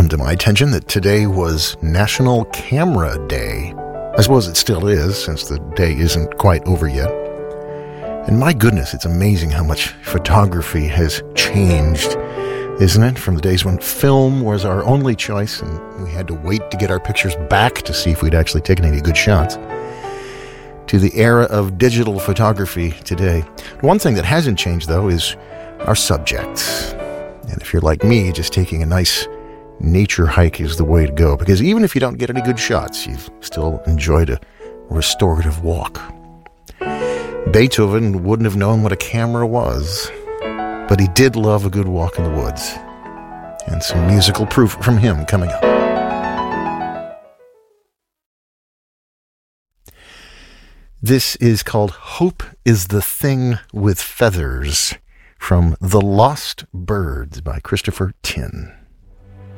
to my attention that today was National Camera Day. I suppose it still is, since the day isn't quite over yet. And my goodness, it's amazing how much photography has changed, isn't it? From the days when film was our only choice and we had to wait to get our pictures back to see if we'd actually taken any good shots, to the era of digital photography today. One thing that hasn't changed, though, is our subjects. And if you're like me, just taking a nice nature hike is the way to go, because even if you don't get any good shots, you've still enjoyed a restorative walk. Beethoven wouldn't have known what a camera was, but he did love a good walk in the woods. And some musical proof from him coming up. This is called Hope is the Thing with Feathers, from The Lost Birds by Christopher Tin.